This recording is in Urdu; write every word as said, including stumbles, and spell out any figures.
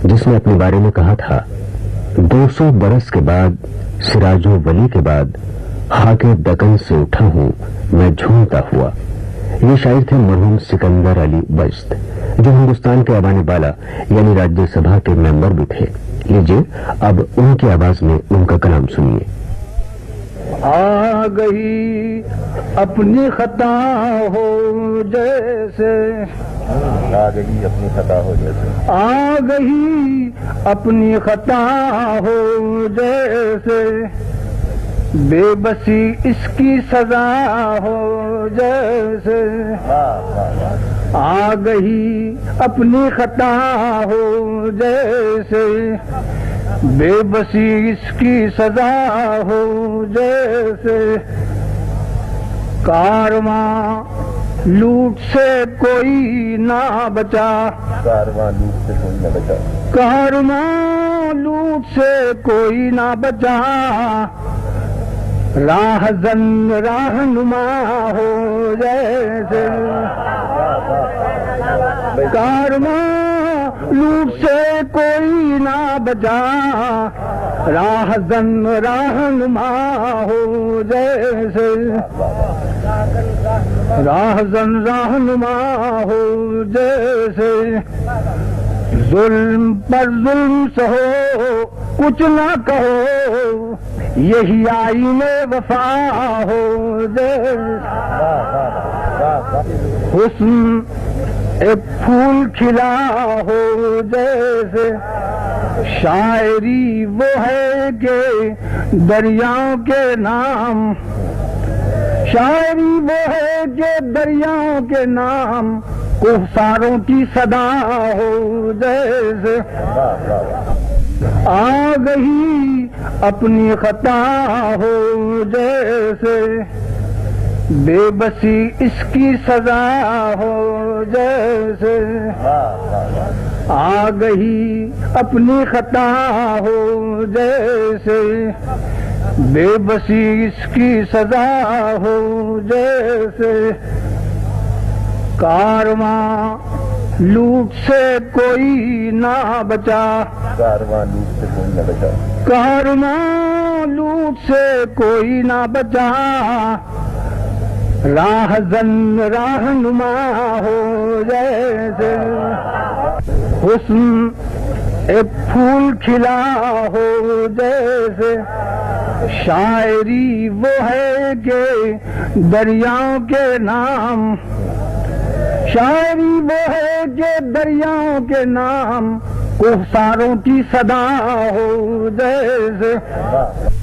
جس نے اپنے بارے میں کہا تھا، دو سو برس کے بعد سراج و ولی کے بعد خاک دکن سے اٹھا ہوں میں جھومتا ہوا۔ یہ شاعر تھے مرحوم سکندر علی بشت، جو ہندوستان کے ایوان بالا یعنی راجیہ سبھا کے ممبر بھی تھے۔ لیجیے اب ان کی آواز میں ان کا کلام سنیے۔ آ گئی اپنی خطا ہو جیسے، آ گئی اپنی خطا ہو جیسے، آ گئی اپنی خطا ہو جیسے، بے بسی اس کی سزا ہو جیسے، آ گئی اپنی خطا ہو جیسے، بے بسی اس کی سزا ہو جیسے، کارواں لوٹ سے کوئی نہ بچا، کارواں لوٹ سے کوئی نہ بچا، کارواں لوٹ سے کوئی نہ بچا، راہ زن رہنما ہو جیسے، کارواں لوٹ سے کوئی نہ بچا، راہ زن رہنما ہو جیسے، راہ زن رہنما ہو جیسے، ظلم پر ظلم سہو کچھ نہ کہو، یہی آئین وفا ہو جیسے، حسن ایک پھول کھلا ہو جیسے، شاعری وہ ہے کہ دریاؤں کے نام، شاعری وہ ہے کہ دریاؤں کے نام، کوہساروں کی صدا ہو جیسے، آ گئی اپنی خطا ہو جیسے، بے بسی اس کی سزا ہو جیسے، آ گئی اپنی خطا ہو جیسے، بے بسی اس کی سزا ہو جیسے، کارواں لوٹ سے کوئی نہ بچا، کارواں لوٹ سے کوئی نہ بچا، کارواں لوٹ سے کوئی نہ بچا، راہ زن رہنما ہو جیسے، حسن ایک پھول کھلا ہو جیسے، شاعری وہ ہے کہ دریاؤں کے نام، شاعری وہ ہے کہ دریاؤں کے نام، کوہساروں کی صدا ہو جیسے،